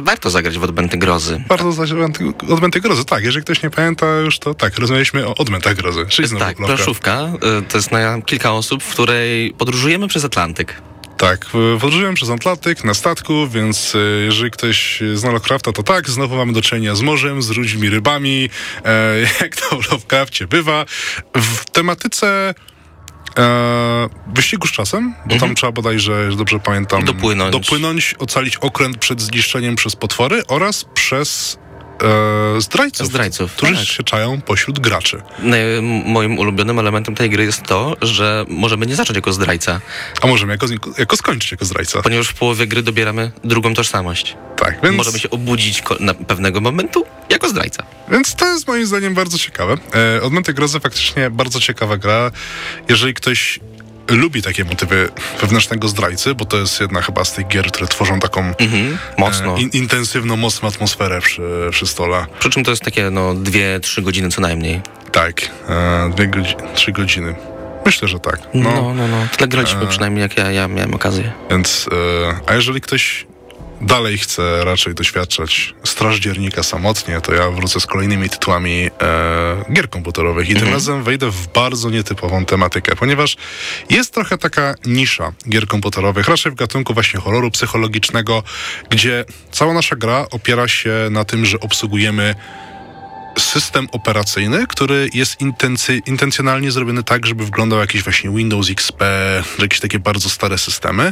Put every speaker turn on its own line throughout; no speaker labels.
warto zagrać w Odmęty Grozy.
Warto zagrać w Odmęty Grozy, tak. Jeżeli ktoś nie pamięta już, to tak, rozmawialiśmy o Odmętach Grozy. Czyli znowu
Tak,
Lovecraft.
planszówka to jest na kilka osób, w której podróżujemy przez Atlantyk.
Tak, podróżuję przez Atlantyk na statku, więc jeżeli ktoś zna Lovecrafta, to tak, znowu mamy do czynienia z morzem, z ludźmi, rybami, jak to w Lovecrafcie bywa. W tematyce wyścigu z czasem, bo tam trzeba bodajże, że dobrze pamiętam, dopłynąć, ocalić okręt przed zniszczeniem przez potwory oraz przez zdrajców, którzy się czają pośród graczy.
Moim ulubionym elementem tej gry jest to, że możemy nie zacząć jako zdrajca.
A możemy jako skończyć jako zdrajca.
Ponieważ w połowie gry dobieramy drugą tożsamość.
Tak, więc...
Możemy się obudzić na pewnego momentu jako zdrajca.
Więc to jest moim zdaniem bardzo ciekawe. Odmęty Grozy faktycznie bardzo ciekawa gra. Jeżeli ktoś lubi takie motywy wewnętrznego zdrajcy, bo to jest jedna chyba z tych gier, które tworzą taką
mocno
intensywną, mocną atmosferę przy stole.
Przy czym to jest takie 2-3 godziny co najmniej.
Tak, 3 godziny. Myślę, że tak.
No. Tyle graliśmy przynajmniej, jak ja miałem okazję.
Więc, a jeżeli ktoś dalej chce raczej doświadczać Strażdziernika samotnie, to ja wrócę z kolejnymi tytułami gier komputerowych i tym razem wejdę w bardzo nietypową tematykę, ponieważ jest trochę taka nisza gier komputerowych, raczej w gatunku właśnie horroru psychologicznego, gdzie cała nasza gra opiera się na tym, że obsługujemy system operacyjny, który jest intencjonalnie zrobiony tak, żeby wyglądał jakiś właśnie Windows XP, jakieś takie bardzo stare systemy.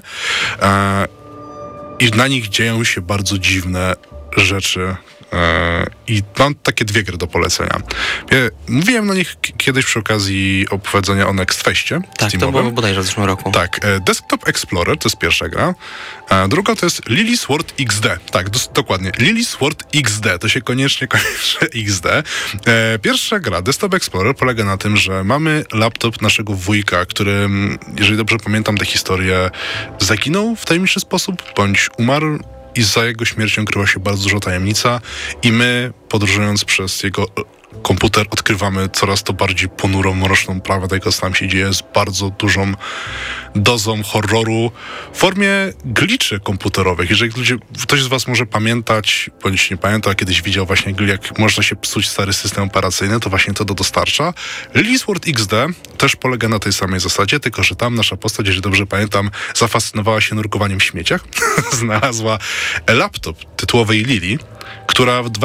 I na nich dzieją się bardzo dziwne rzeczy. I mam takie 2 gry do polecenia. Mówiłem na nich kiedyś przy okazji opowiedzenia o Next Festie.
Tak, to było bodajże w zeszłym roku.
Tak, Desktop Explorer to jest pierwsza gra. Druga to jest Lily Sword XD. Tak, dokładnie. Lily Sword XD. To się koniecznie kończy XD. Pierwsza gra, Desktop Explorer, polega na tym, że mamy laptop naszego wujka, który, jeżeli dobrze pamiętam tę historię, zaginął w tajemniczy sposób, bądź umarł. I za jego śmiercią kryła się bardzo duża tajemnica i my, podróżując przez jego komputer, odkrywamy coraz to bardziej ponurą, mroczną prawdę tego, co tam się dzieje, z bardzo dużą dozą horroru w formie glitchy komputerowych. Jeżeli ktoś z was może pamiętać, bądź nie pamięta, kiedyś widział właśnie, jak można się psuć stary system operacyjny, to właśnie to dostarcza. Lily Sword XD też polega na tej samej zasadzie, tylko że tam nasza postać, jeżeli dobrze pamiętam, zafascynowała się nurkowaniem w śmieciach. Znalazła laptop tytułowej Lily, która w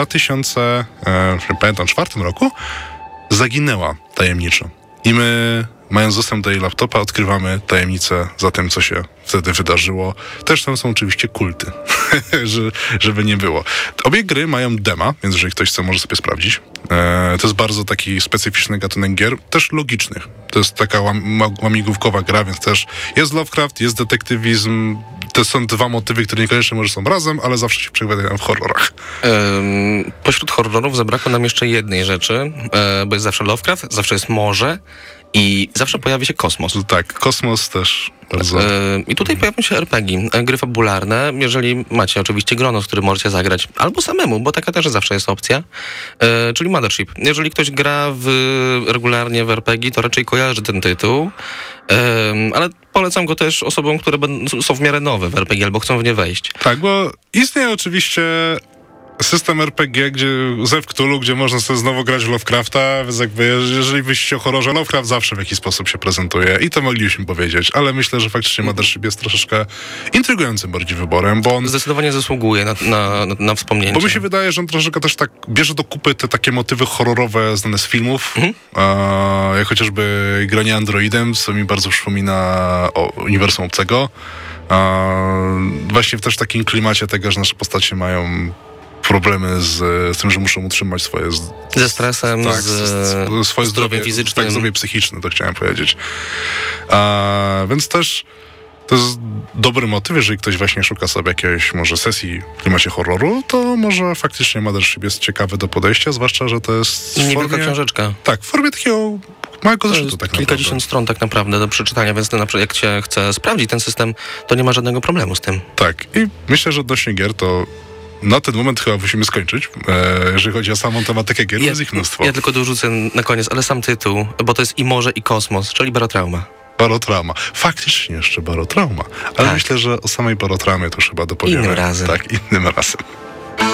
2004 roku zaginęła tajemniczo. I my, mając dostęp do jej laptopa, odkrywamy tajemnicę za tym, co się wtedy wydarzyło. Też tam są oczywiście kulty, żeby nie było. Obie gry mają dema, więc jeżeli ktoś chce, może sobie sprawdzić. To jest bardzo taki specyficzny gatunek gier, też logicznych. To jest taka łamigłówkowa gra, więc też jest Lovecraft, jest detektywizm. To są 2 motywy, które niekoniecznie może są razem, ale zawsze się przewidują w horrorach.
Pośród horrorów zabrakło nam jeszcze jednej rzeczy, bo jest zawsze Lovecraft, zawsze jest morze i zawsze pojawi się kosmos.
Tak, kosmos też bardzo...
I tutaj pojawią się RPG, gry fabularne, jeżeli macie oczywiście grono, z którym możecie zagrać, albo samemu, bo taka też zawsze jest opcja, czyli Mothership. Jeżeli ktoś gra regularnie w RPG, to raczej kojarzy ten tytuł, ale polecam go też osobom, które są w miarę nowe w RPG albo chcą w nie wejść.
Tak, bo istnieje oczywiście system RPG, Zew Cthulhu, gdzie można sobie znowu grać w Lovecrafta, więc jakby jeżeli myślicie o horrorze, Lovecraft zawsze w jakiś sposób się prezentuje i to moglibyśmy powiedzieć, ale myślę, że faktycznie Mothership jest troszeczkę intrygującym bardziej wyborem, bo on...
Zdecydowanie zasługuje na wspomnienie.
Bo mi się wydaje, że on troszeczkę też tak bierze do kupy te takie motywy horrorowe znane z filmów, jak chociażby granie androidem, co mi bardzo przypomina o uniwersum Obcego. Właśnie też w takim klimacie tego, że nasze postacie mają problemy z tym, że muszą utrzymać swoje...
Ze stresem,
tak,
swoje zdrowie fizyczne.
Tak, zdrowie psychiczne, to chciałem powiedzieć. Więc też to jest dobry motyw, jeżeli ktoś właśnie szuka sobie jakiejś może sesji w klimacie horroru, to może faktycznie Mothership jest ciekawy do podejścia, zwłaszcza, że to jest
niewielka książeczka.
Tak, w formie takiego małego zeszytu tak naprawdę.
Kilkadziesiąt stron tak naprawdę do przeczytania, więc jak się chce sprawdzić ten system, to nie ma żadnego problemu z tym.
Tak, i myślę, że odnośnie gier to na ten moment chyba musimy skończyć, jeżeli chodzi o samą tematykę gier, jest ich mnóstwo.
Ja tylko dorzucę na koniec, ale sam tytuł, bo to jest i morze, i kosmos, czyli Barotrauma.
Barotrauma. Faktycznie jeszcze Barotrauma. Ale myślę, że o samej Barotraumie to już chyba dopowiemy.
Innym razem.
Tak, innym razem.